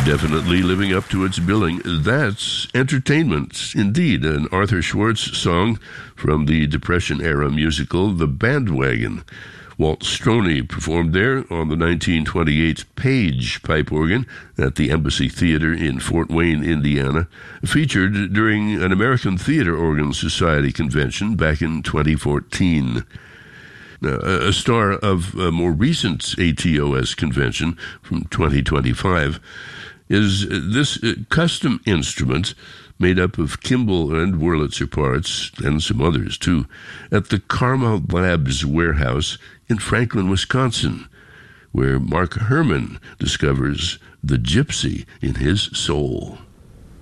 Definitely living up to its billing. That's entertainment, indeed, an Arthur Schwartz song from the Depression-era musical The Bandwagon. Walt Stroney performed there on the 1928 Page pipe organ at the Embassy Theater in Fort Wayne, Indiana, featured during an American Theater Organ Society convention back in 2014. A star of a more recent ATOS convention from 2025 is this custom instrument made up of Kimball and Wurlitzer parts, and some others too, at the Karma Labs warehouse in Franklin, Wisconsin, where Mark Herman discovers the gypsy in his soul.